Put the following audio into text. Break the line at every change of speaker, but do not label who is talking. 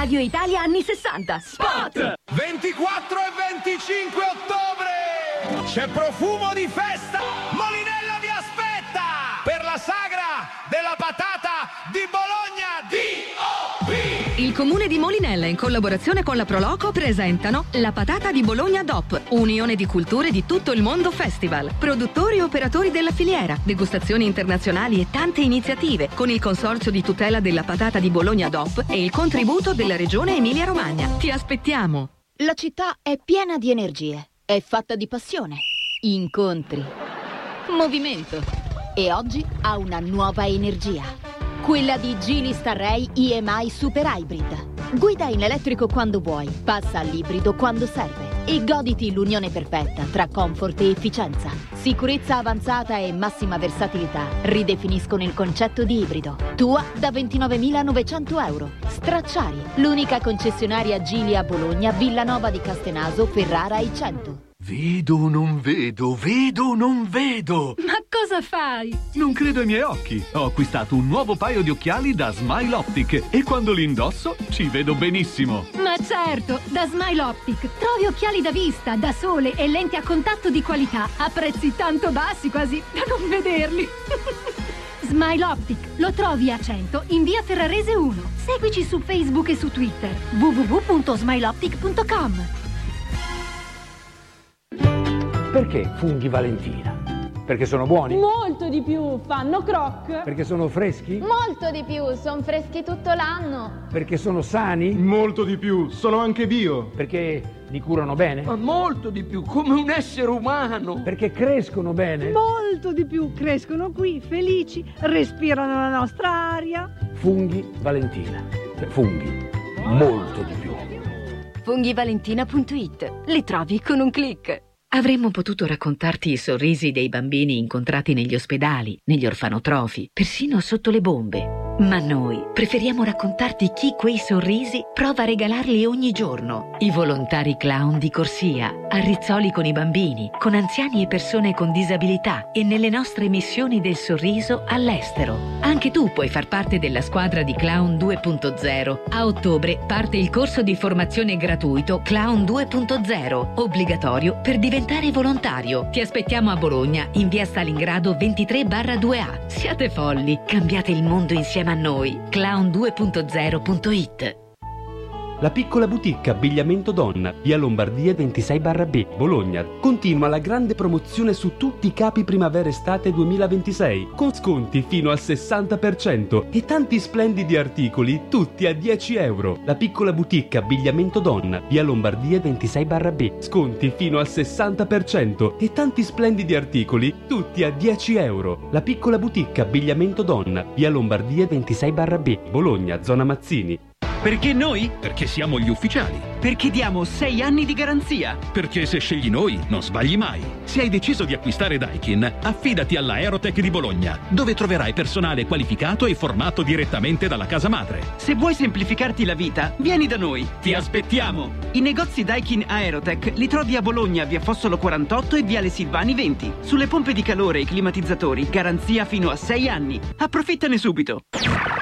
Radio Italia anni 60.
Spot! 24 e 25 ottobre c'è profumo di festa. Molinella vi aspetta per la sagra della patata di Bologna. DOP!
Il comune di Molinella in collaborazione con la Proloco presentano la patata di Bologna DOP, unione di culture di tutto il mondo festival. Produttori e operatori della filiera, degustazioni internazionali e tante iniziative con il consorzio di tutela della patata di Bologna DOP e il contributo della regione Emilia-Romagna. Ti aspettiamo!
La città è piena di energie, è fatta di passione, incontri, movimento e oggi ha una nuova energia. Quella di Geely Starray EMI Super Hybrid. Guida in elettrico quando vuoi, passa all'ibrido quando serve e goditi l'unione perfetta tra comfort e efficienza. Sicurezza avanzata e massima versatilità ridefiniscono il concetto di ibrido. Tua da 29.900 euro. Stracciari, l'unica concessionaria Geely a Bologna, Villanova di Castenaso, Ferrara e 100.
Vedo, non vedo, vedo, non vedo.
Ma cosa fai?
Non credo ai miei occhi. Ho acquistato un nuovo paio di occhiali da Smile Optic e quando li indosso ci vedo benissimo.
Ma certo, da Smile Optic trovi occhiali da vista, da sole e lenti a contatto di qualità a prezzi tanto bassi quasi da non vederli. Smile Optic lo trovi a 100 in via Ferrarese 1. Seguici su Facebook e su Twitter www.smileoptic.com.
Perché funghi Valentina? Perché sono buoni?
Molto di più, fanno croc.
Perché sono freschi?
Molto di più, sono freschi tutto l'anno.
Perché sono sani?
Molto di più, sono anche bio.
Perché li curano bene?
Ma molto di più, come un essere umano.
Perché crescono bene?
Molto di più, crescono qui, felici, respirano la nostra aria.
Funghi Valentina. Funghi, molto di più.
Funghivalentina.it. Li trovi con un click. Avremmo potuto raccontarti i sorrisi dei bambini incontrati negli ospedali, negli orfanotrofi, persino sotto le bombe. Ma noi preferiamo raccontarti chi quei sorrisi prova a regalarli ogni giorno. I volontari clown di corsia, a Rizzoli con i bambini, con anziani e persone con disabilità e nelle nostre missioni del sorriso all'estero. Anche tu puoi far parte della squadra di Clown 2.0. A ottobre parte il corso di formazione gratuito Clown 2.0, obbligatorio per diventare volontario. Ti aspettiamo a Bologna, in via Stalingrado 23/2A. Siate folli, cambiate il mondo insieme a noi. Clown2.0.it.
La piccola boutique abbigliamento donna, via Lombardia 26/B, Bologna. Continua la grande promozione su tutti i capi primavera-estate 2026, con sconti fino al 60% e tanti splendidi articoli, tutti a 10 euro. La piccola boutique abbigliamento donna, via Lombardia 26/B, sconti fino al 60% e tanti splendidi articoli, tutti a 10 euro. La piccola boutique abbigliamento donna, via Lombardia 26/B, Bologna, zona Mazzini.
Perché noi? Perché siamo gli ufficiali. Perché diamo 6 anni di garanzia. Perché se scegli noi non sbagli mai. Se hai deciso di acquistare Daikin, affidati alla Aerotech di Bologna, dove troverai personale qualificato e formato direttamente dalla casa madre.
Se vuoi semplificarti la vita, vieni da noi.
Ti aspettiamo.
I negozi Daikin Aerotech li trovi a Bologna, via Fossolo 48 e viale Silvani 20. Sulle pompe di calore e i climatizzatori, garanzia fino a 6 anni. Approfittane subito.